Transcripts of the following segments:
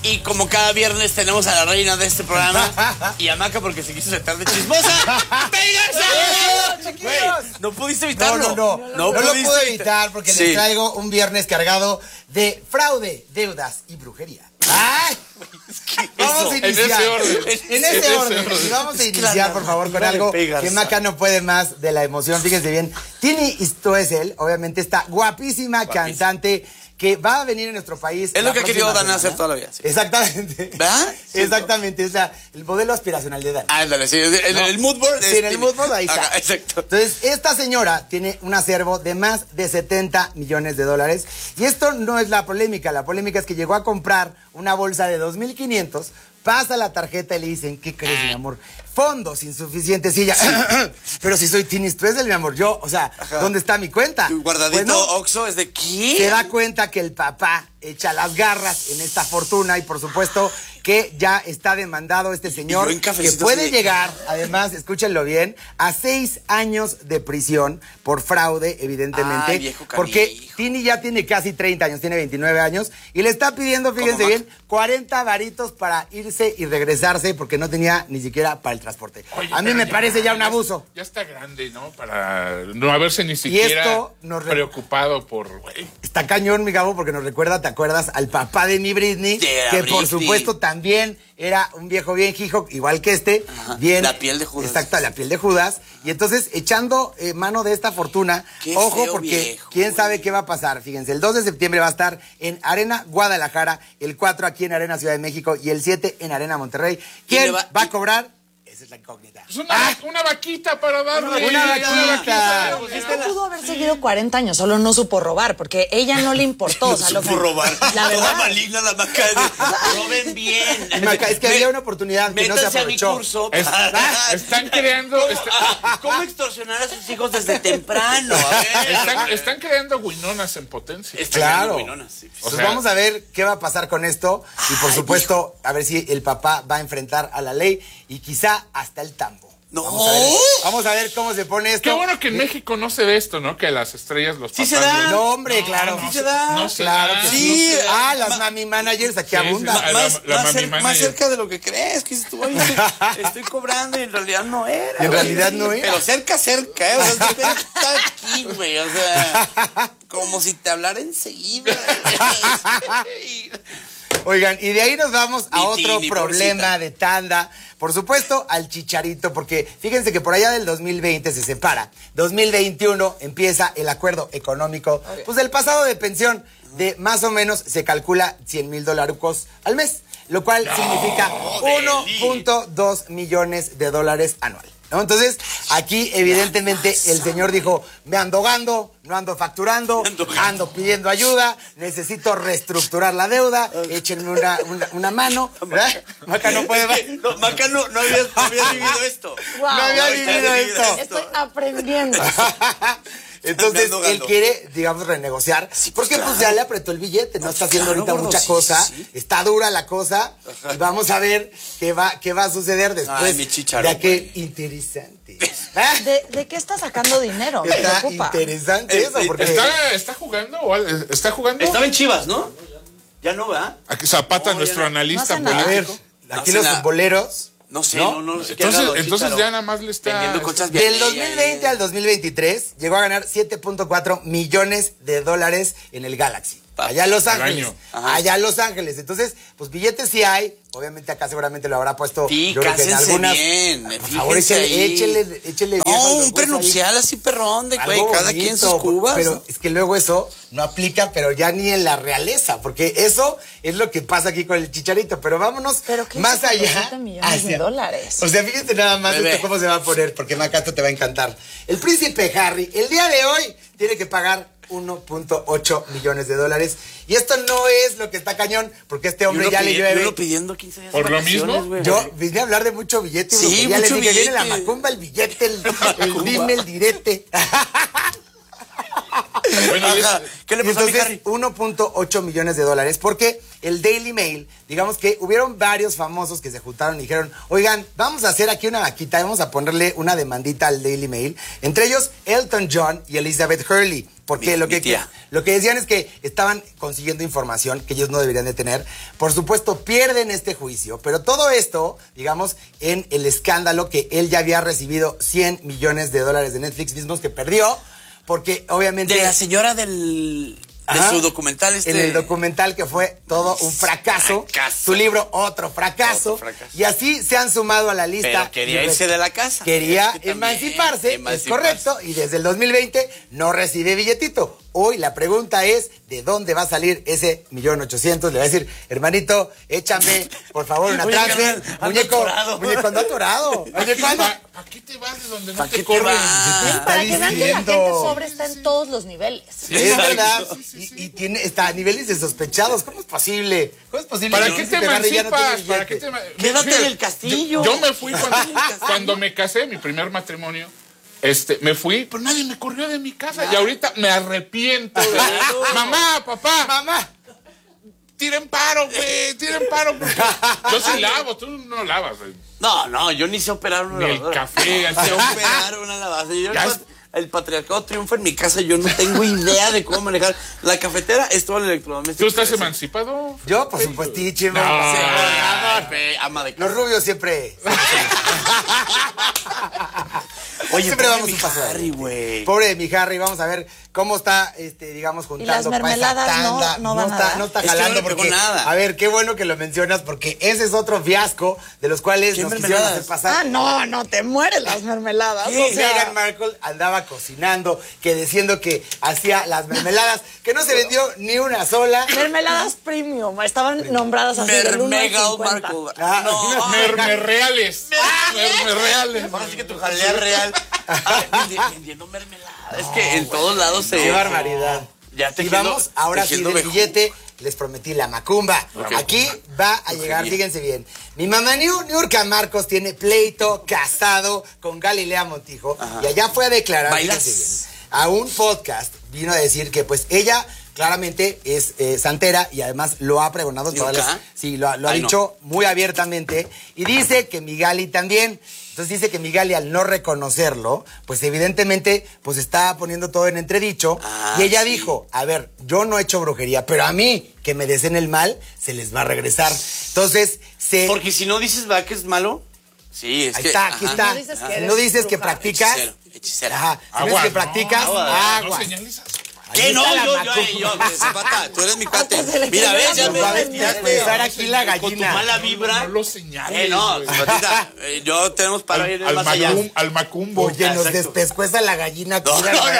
Y como cada viernes tenemos a la reina de este programa y a Maca porque se quiso sentar de chismosa. ¡Vénganse! Güey, no pudiste evitarlo. No lo pude evitar porque les traigo un viernes cargado de fraude, deudas y brujería. ¡Ay! Vamos a iniciar. En ese orden. Y vamos a iniciar, por favor, con algo que Maca no puede más de la emoción. Fíjense bien. Tini Stoessel, obviamente, esta guapísima cantante que va a venir en nuestro país. Es lo que ha querido Dana hacer toda la vida. Sí. Exactamente. ¿verdad? Sí, exactamente. O sea, el modelo aspiracional de Dana. Ándale, sí. En el mood board. Sí, en el mood board ahí está. Ajá, exacto. Entonces, esta señora tiene un acervo de más de 70 millones de dólares. Y esto no es la polémica. La polémica es que llegó a comprar una bolsa de 2,500. Pasa la tarjeta y le dicen, ¿qué crees, mi amor? Fondos insuficientes. Y ella, pero si soy Tini Stoessel, mi amor, yo, o sea, ¿dónde está mi cuenta? Guardadito Pues no, Oxxo es de ¿qué? se da cuenta que el papá echa las garras en esta fortuna y por supuesto que ya está demandado este señor que puede llegar, además, escúchenlo bien, a 6 años de prisión por fraude, evidentemente. Ay, viejo porque Tini ya tiene casi 30 años, tiene 29 años y le está pidiendo, fíjense bien, 40 varitos para irse y regresarse porque no tenía ni siquiera para el transporte. Oye, a mí me parece ya un abuso. Ya está grande, ¿no? Para no haberse ni siquiera preocupado por... Está cañón, mi Gabo, porque nos recuerda, ¿te acuerdas? Al papá de mi Britney, que por supuesto también era un viejo bien hijo, igual que este. Bien, la piel de Judas. Exacto, la piel de Judas. Y entonces, echando mano de esta fortuna, ojo, porque viejo, quién sabe qué va a pasar. Fíjense, el 2 de septiembre va a estar en Arena Guadalajara, el 4 aquí en Arena Ciudad de México y el 7 en Arena Monterrey. ¿Quién va a cobrar? Esa es la incógnita. Pues una vaquita para darle. Una vaquita. Esto pudo haber seguido 40 años, solo no supo robar, porque ella no le importó. No o sea, supo robar. La verdad. Toda maligna la Maca. Roben bien. Maca, es que había una oportunidad que no se aprovechó. A mi curso. Están creando... ¿Cómo extorsionar a sus hijos desde temprano? Están creando guinonas en potencia. Claro. Guinonas, sí. Pues vamos a ver qué va a pasar con esto y por supuesto a ver si el papá va a enfrentar a la ley y quizá hasta el tambo. No. Vamos a ver cómo se pone esto. Qué bueno que en México no se ve esto, ¿no? Que las estrellas, los papás... se da. No, hombre, claro. Sí se da. No se Claro da. que sí. Las mami managers aquí abundan. Más cerca de lo que crees. Que dices tú, oye, estoy cobrando y en realidad no era. En realidad no era. Pero cerca, ¿eh? O sea, está aquí, güey. O sea, como si te hablara enseguida. Oigan, y de ahí nos vamos a otro problema de tanda. Por supuesto, al Chicharito, porque fíjense que por allá del 2020 se separa. 2021 empieza el acuerdo económico, pues del pasado de pensión de más o menos se calcula $100,000 al mes, lo cual significa 1.2 millones de dólares anual. ¿No? Entonces, aquí evidentemente el señor dijo, me ando gando, no ando facturando, ando pidiendo ayuda, necesito reestructurar la deuda, échenme una mano, ¿verdad? Maca no puede... Maca no había vivido esto. Wow. No había vivido esto. Estoy aprendiendo. Entonces, él quiere, digamos, renegociar, porque pues ya le apretó el billete, no está haciendo ahorita mucha cosa, está dura la cosa, y vamos a ver qué va a suceder después de aquel interesante. ¿De qué está sacando dinero? Me Está preocupa. interesante eso, porque... ¿Está jugando? ¿Está jugando? Estaba en Chivas, ¿no? Ya no, ¿verdad? Aquí Zapata, nuestro analista no hace nada. A ver, político. aquí los futboleros... No sé, ¿no? no sé. Entonces ya nada más le está... Vendiendo conchas Del 2020 al 2023 llegó a ganar 7.4 millones de dólares en el Galaxy. Allá en Los Ángeles. Allá en Los Ángeles. Entonces, pues billetes sí hay. Obviamente acá seguramente lo habrá puesto. Sí, yo creo que en algunas. Bien. Por favor, échele. No, un prenupcial así perrón de güey, cada quien sus cubas. Pero es que luego eso no aplica, pero ya ni en la realeza, porque eso es lo que pasa aquí con el Chicharito. Pero vámonos más allá. 7 millones de dólares. O sea, fíjate nada más esto cómo se va a poner, porque Maca, esto te va a encantar. El príncipe Harry, el día de hoy, tiene que pagar 1.8 millones de dólares. Y esto no es lo que está cañón, porque este hombre ya le llueve. Yo pidiendo 15 días ¿Por lo mismo? güey. Yo vine a hablar de mucho billete. Sí, ya le mucho dije, billete. viene la macumba, el billete, el dime, el direte. Bueno, ¿qué le pasó a mi Harry? 1.8 millones de dólares, porque el Daily Mail, digamos que hubieron varios famosos que se juntaron y dijeron, oigan, vamos a hacer aquí una vaquita, vamos a ponerle una demandita al Daily Mail, entre ellos Elton John y Elizabeth Hurley. Porque lo que decían es que estaban consiguiendo información que ellos no deberían de tener. Por supuesto, pierden este juicio, pero todo esto, digamos, en el escándalo que él ya había recibido 100 millones de dólares de Netflix mismos que perdió, porque obviamente... De la señora de su documental En el documental que fue todo un fracaso. Su libro, otro fracaso. Y así se han sumado a la lista. Pero quería irse de la casa. Quería emanciparse, es correcto. Y desde el 2020 no recibe billetito. Hoy la pregunta es, ¿de dónde va a salir ese 1.800.000? Le voy a decir, hermanito, échame, por favor, una transfer. Muñeco, ando atorado. Oye, ¿para qué te vas de donde no te corren? Para que vean que la gente pobre está en todos los niveles. Es verdad. Y está a niveles de sospechados. ¿Cómo es posible? ¿Para qué te emancipas? Quédate en el castillo. Yo me fui cuando me casé, mi primer matrimonio. Me fui, pero nadie me corrió de mi casa. Y ahorita me arrepiento de mamá, papá. Mamá. Tiren paro, güey. Tiren paro. Yo sí lavo, tú no lavas, güey. No, yo ni sé operar una lavadora. El café. Sé operar una lavadora. El patriarcado triunfa en mi casa. Yo no tengo idea de cómo manejar. La cafetera es todo el electrodoméstico. ¿Tú estás emancipado? Yo, por supuestiche. No. Ama de Los rubios siempre. Oye, siempre pobre vamos un paso Harry, güey. Pobre de mi Harry, vamos a ver cómo está, digamos, juntando. Y las mermeladas para esa tanda. no van a dar. No está Es que jalando no le pegó porque, nada. a ver, qué bueno que lo mencionas porque ese es otro fiasco de los cuales nos quisieron hacer pasar. No te mueres las mermeladas. Sí, Meghan Markle andaba cocinando, que diciendo que hacía las mermeladas, que no se vendió ni una sola. Mermeladas premium, estaban nombradas así del 1 al 50. Merreales. Merreales. Ahora sí que tu jalea real. Vendiendo mermelada. Es que en todos lados se... Qué barbaridad. Ya y vamos, ahora sí, del billete, les prometí la macumba. Okay. Aquí va a llegar, fíjense bien. Mi mamá Niurka Marcos tiene pleito casado con Galilea Montijo. Ajá. Y allá fue a declarar, fíjense bien, a un podcast. Vino a decir que pues ella claramente es santera y además lo ha pregonado todas las... Sí, lo ha dicho muy abiertamente. Y dice que mi Gali también... Entonces dice que mi Gali, al no reconocerlo, pues evidentemente pues está poniendo todo en entredicho. Y ella dijo, a ver, yo no he hecho brujería, pero a mí, que me deseen el mal, se les va a regresar. Entonces, porque si no dices, ¿va que es malo? Sí, es ahí que... está, aquí está. No dices que practicas... Hechicera. Ajá. Si no dices que practicas, agua. No señalices. ¿Qué? No, yo, Zapata, tú eres mi cuate. Mira, ves, ya me tiraste aquí la gallina. Con tu mala vibra. No lo señales. No, Zapatita, yo tenemos para ir más allá. Al macumbo. Oye, nos despescueza la gallina. No.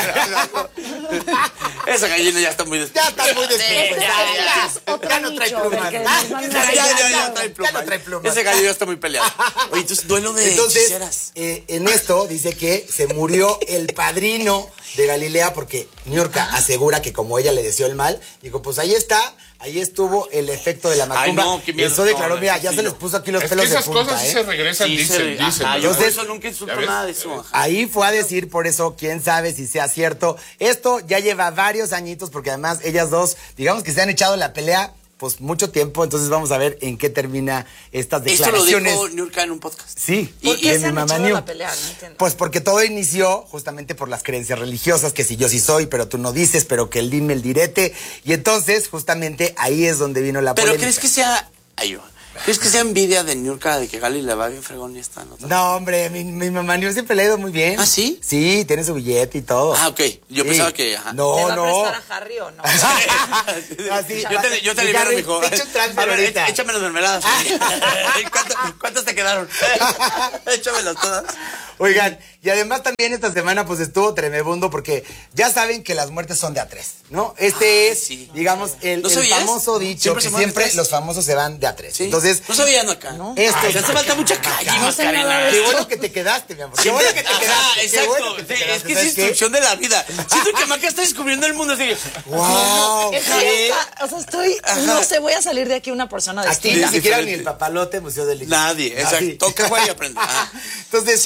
Esa gallina ya está muy despescuezada. Ya está muy despescuezada. Ya no trae plumas. Ya no trae plumas. Ese gallo ya está muy peleado. Oye, entonces duelo de hechiceras. En esto dice que se murió el padrino de Galilea porque Niurka asegura que como ella le deseó el mal, dijo, pues ahí está, ahí estuvo el efecto de la macumba. Ay, no, qué miedo. Eso declaró, mira, ya se les puso aquí los pelos de punta. Esas cosas sí se regresan, dicen. Yo por eso nunca insulto nada de eso. Ahí fue a decir, por eso, quién sabe si sea cierto. Esto ya lleva varios añitos, porque además ellas dos, digamos que se han echado la pelea pues mucho tiempo, entonces vamos a ver en qué termina estas declaraciones. Esto lo dijo Niurka en un podcast. Sí. ¿Por qué se han echado la pelea? No entiendo. Pues porque todo inició justamente por las creencias religiosas, que si yo sí soy, pero tú no dices, pero que el dime, el direte. Y entonces, justamente, ahí es donde vino la polémica. ¿Pero crees que sea... ¿Crees que sea envidia de Niurka de que Gali le va bien fregón y esta? No, hombre, mi mamá Niurka siempre le ha ido muy bien. ¿Ah, sí? Sí, tiene su billete y todo. Ah, ok. Yo pensaba que... Ajá. No. ¿Le va a prestar a Harry o no? Así, yo te libero, mijo. Te echo un transfer ahorita. Échame las mermeladas. ¿Cuántas te quedaron? Échamelas todas. Oigan, y además también esta semana pues estuvo tremebundo porque ya saben que las muertes son de a 3, ¿no? Digamos, el famoso dicho que siempre los famosos se van de a 3. ¿Sí? Entonces... No sabían acá. ¿No? Te hace falta mucha calle, Macarena. Qué bueno que te quedaste, mi amor. Qué bueno que te quedaste. Exacto. Bueno que es que es instrucción de la vida. Siento que Maca está descubriendo el mundo así. ¡Wow! O sea, no sé, voy a salir de aquí una persona distinta. Aquí ni siquiera ni el papalote Museo del Liceo. Nadie, exacto. Toca, güey, y aprende. Entonces, se van de 3.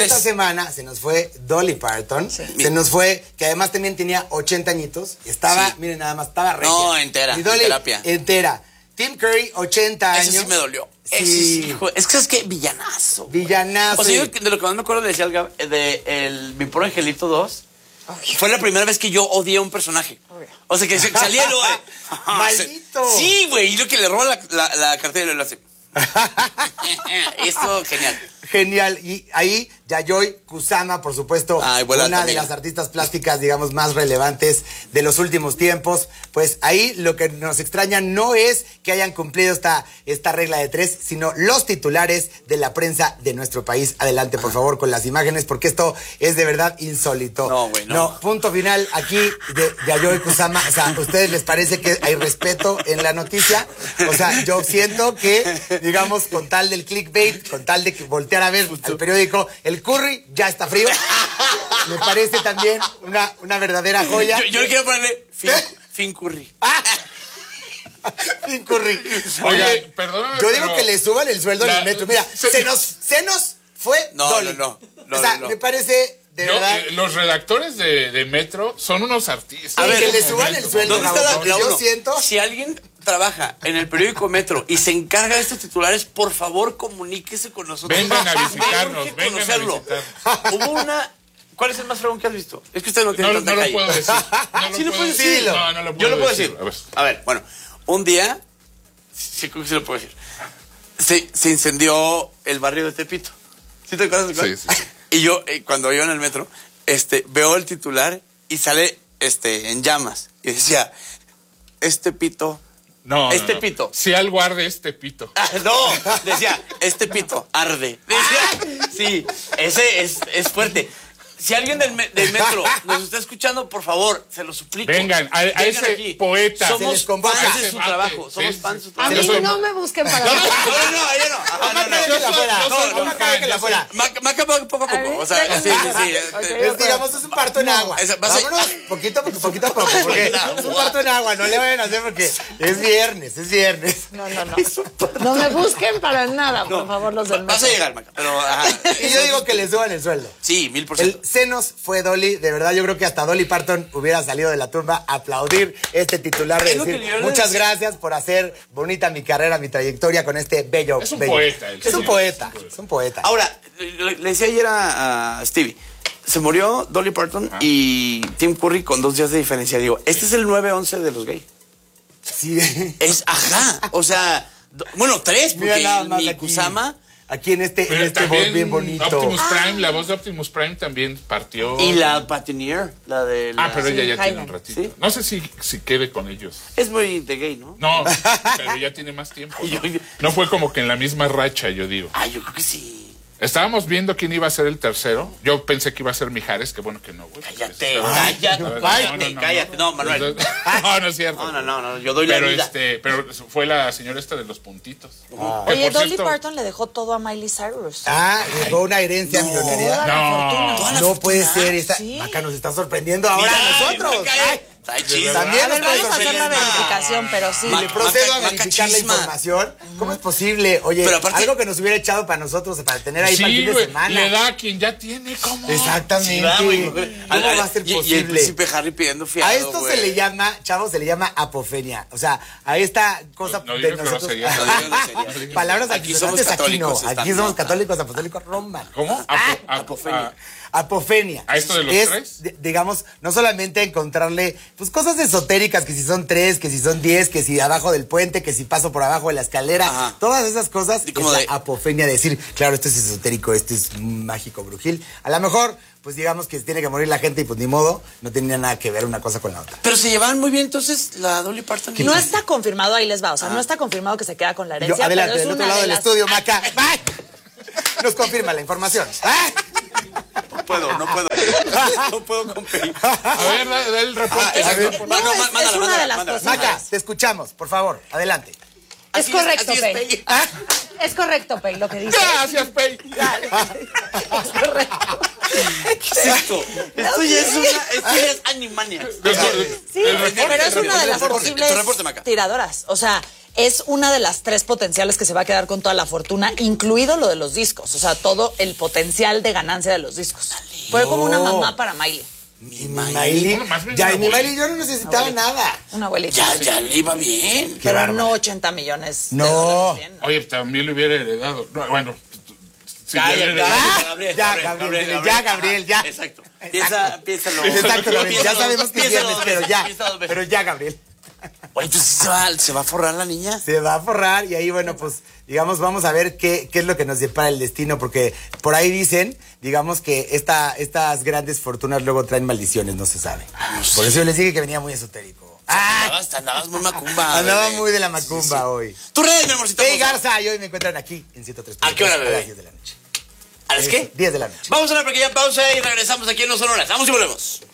esta semana se nos fue Dolly Parton. Sí. Se nos fue, que además también tenía 80 añitos. Estaba, Sí. miren nada más, estaba regia. No, entera, Y Dolly, en terapia. Entera. Tim Curry, 80 años. Ese sí me dolió. Sí. Ese sí, hijo, es que es que villanazo. Villanazo. O sea, yo de lo que más me acuerdo le decía al Gab, Mi Pobre Angelito 2. Fue la primera vez que yo odié a un personaje. O sea, que salía lo ¡Maldito! Sí, güey. Y lo que le roba la cartera y lo hace. Esto, genial. Genial. Y ahí, Yayoi Kusama, por supuesto, Ay, buena una de amiga. las artistas plásticas, digamos, más relevantes de los últimos tiempos. Pues ahí lo que nos extraña no es que hayan cumplido esta regla de 3, sino los titulares de la prensa de nuestro país. Adelante, por favor, con las imágenes, porque esto es de verdad insólito. No, güey, no. No, punto final aquí de Yayoi Kusama. O sea, ¿a ustedes les parece que hay respeto en la noticia? O sea, yo siento que, digamos, con tal del clickbait, con tal de que voltear a ver al periódico, el curry ya está frío. Me parece también una verdadera joya. Yo le quiero ponerle Fin Curry. Fin curry. Oye, perdóname. Yo digo pero que le suban el sueldo en el metro. Mira, se nos fue No, Dolly. no. O sea, me parece, de verdad, los redactores de Metro son unos artistas. a ver, que le suban el sueldo. ¿Dónde está Raúl, la porque yo uno? siento... Si alguien trabaja en el periódico Metro y se encarga de estos titulares, por favor, comuníquese con nosotros. Vengan a visitarnos, Urge vengan a conocerlo. visitarnos. Hubo una... ¿Cuál es el más fregón que has visto? Es que usted no No, tiene no tanta lo calle. puedo decir. No Sí lo puedo decir. decir. No, no lo puedo Yo lo puedo decir. A ver. A ver, bueno. Un día... Sí, creo que sí lo puedo decir. Se incendió el barrio de Tepito. ¿Sí te acuerdas de cuál? Sí, sí. Y yo, cuando iba en el metro, veo el titular y sale en llamas. Y decía, pito... No, Este no. pito. Si algo arde, este pito. No, decía, pito arde. Decía, sí, ese es fuerte. Si alguien del metro nos está escuchando, por favor, se lo suplico. Vengan, a ese aquí. poeta. Se Somos les convoca. fans A de ese su bate. trabajo. Sí, Somos sí. fans de su A mí trabajo. no me busquen para No, ella no. Ajá, Maca, déjenla fuera. Déjenla fuera. Maca poco a poco. O sea, sí. Es, digamos, es un parto en agua. va a ser- Vámonos poquito a poco, porque es un parto en agua, no le vayan a hacer porque es viernes. No. No me busquen para nada, por favor, los del Vas a metro. llegar, Maca, pero... ajá. Y yo digo que les suban el sueldo. Sí, 1000%. El senos fue Dolly, de verdad yo creo que hasta Dolly Parton hubiera salido de la tumba a aplaudir este titular de Es lo decir que yo le muchas decía. gracias por hacer bonita mi carrera, mi trayectoria con este bello. Es un bello. poeta, el Es un señor. poeta, es un poeta. Ahora, le decía ayer a Stevie, se murió Dolly Parton y Tim Curry con 2 días de diferencia. Digo, este es el 9-11 de los gays. Sí. O sea, bueno, 3, Mira porque nada más mi aquí. Kusama Aquí en este Pero voz también bien bonito. Optimus Prime, la voz de Optimus Prime también partió. y la Patineer, la de... la- Pero ella ya Sí, tiene un Hyman. ratito. ¿Sí? No sé si quede con ellos. Es muy de gay, ¿no? No, pero ya tiene más tiempo. ¿no? Yo- No fue como que en la misma racha, yo digo. Yo creo que sí. Estábamos viendo quién iba a ser el tercero. Yo pensé que iba a ser Mijares, que bueno que no, güey. Cállate, cállate. No, Manuel. No es cierto. No, yo doy la Pero vida. pero fue la señora esta de los puntitos. Que, Oye, por Dolly cierto, Parton le dejó todo a Miley Cyrus. Dejó una herencia millonaria. Toda la fortuna. Toda la No fortuna. puede ser esta. Sí. Maca nos está sorprendiendo ahora Mira, a nosotros. Maca, Ay, está chido. También A ver, nos puede vamos a hacer la sorprender. verificación, pero sí. Le procedo a Maca verificar la chisma. información. ¿Cómo es posible? Oye, Pero aparte- algo que nos hubiera echado para nosotros, para tener ahí para el Sí, fin de güey, semana. le da a quien ya tiene, ¿cómo? Exactamente. Sí, va, güey. ¿Cómo va a ser Y el posible? príncipe Harry pidiendo fiado, A esto güey. se le llama, chavos, se le llama apofenia. O sea, a esta cosa No de digas nosotros. groserías. No digas groserías. Palabras Aquí somos altisonantes aquí no. católicos, Aquí somos católicos apostólicos roman. ¿Cómo? apofenia. Apofenia. ¿A esto de los es, tres? Digamos, no solamente encontrarle pues cosas esotéricas, que si son 3, que si son 10, que si abajo del puente, que si paso por abajo de la escalera, Ajá. todas esas cosas, Y como es de- la apofenia, decir, claro, esto es esotérico, esto es mágico, brujil. A lo mejor, pues digamos que tiene que morir la gente y pues ni modo, no tenía nada que ver una cosa con la otra. Pero se llevaban muy bien, entonces, la Dolly Parton. No está confirmado, ahí les va. O sea, no está confirmado que se queda con la Yo, herencia. adelante, pero es del otro una lado de del las- estudio, Maca. ¡Ay! Nos confirma la información. ¡Ay! No puedo competir. A ver, da el reporte. Exacto. ver. No, No, es mándala, una de las mándala. cosas. Maca, te escuchamos, por favor, adelante. Es correcto, así Pei. Pei. Es correcto, Pei, lo que dice. Gracias, Pei. Es correcto. ¿Qué es esto? Esto ya es Animaniacs. Sí, pero es una de las reporte, posibles tu reporte, Maca. tiradoras. O sea, es una de las 3 potenciales que se va a quedar con toda la fortuna, incluido lo de los discos. O sea, todo el potencial de ganancia de los discos. Fue como una mamá para Miley. Mi Miley. Ya, mi Miley yo no necesitaba nada. Una abuelita. Ya le iba bien. Pero bárbaro. no 80 millones. No. De dólares, bien, ¿no? Oye, también le hubiera heredado. No, bueno. Sí, Ya, ya le heredó. Gabriel, ya. Exacto. Piénsalo. Exacto, Gabriel. Ya sabemos que es Piénsalo viernes, dos pero veces, ya. piénsalo dos veces. Pero ya, Gabriel. Oye, entonces se va a forrar la niña. Se va a forrar y ahí, bueno, pues, digamos, vamos a ver qué es lo que nos depara el destino, porque por ahí dicen, digamos, que estas grandes fortunas luego traen maldiciones, no se sabe. Por eso yo les dije que venía muy esotérico. Andabas muy macumba. Andaba bebé. muy de la macumba hoy. Tu red, mi amorcito. Hey, hermoso. Garza, y hoy me encuentran aquí en 103. ¿A qué hora, bebé? A las 10 de la noche. ¿A las qué? 10 de la noche. Vamos a una pequeña pausa y regresamos aquí en No Son Horas. Vamos y volvemos.